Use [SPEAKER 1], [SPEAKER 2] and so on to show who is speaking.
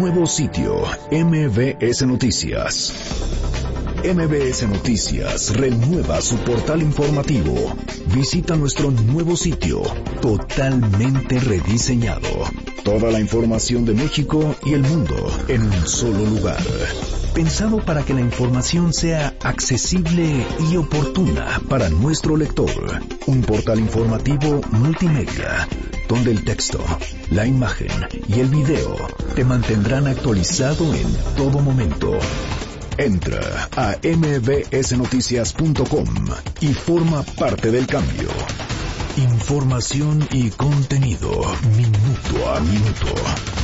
[SPEAKER 1] nuevo sitio, MBS Noticias. MBS Noticias renueva su portal informativo. Visita nuestro nuevo sitio, totalmente rediseñado. Toda la información de México y el mundo en un solo lugar. Pensado para que la información sea accesible y oportuna para nuestro lector. Un portal informativo multimedia, donde el texto, la imagen y el video te mantendrán actualizado en todo momento. Entra a mbsnoticias.com y forma parte del cambio. Información y contenido minuto a minuto.